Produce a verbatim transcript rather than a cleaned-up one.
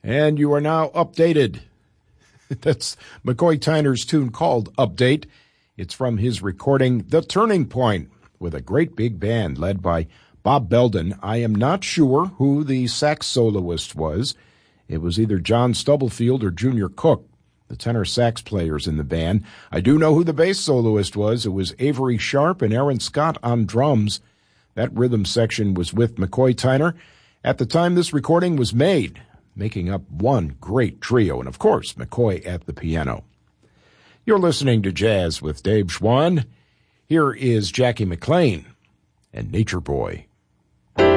And you are now updated. That's McCoy Tyner's tune called Update. It's from his recording, The Turning Point, with a great big band led by Bob Belden. I am not sure who the sax soloist was. It was either John Stubblefield or Junior Cook, the tenor sax players in the band. I do know who the bass soloist was. It was Avery Sharp and Aaron Scott on drums. That rhythm section was with McCoy Tyner at the time this recording was made, making up one great trio, and of course, McCoy at the piano. You're listening to Jazz with Dave Schwann. Here is Jackie McLean and Nature Boy.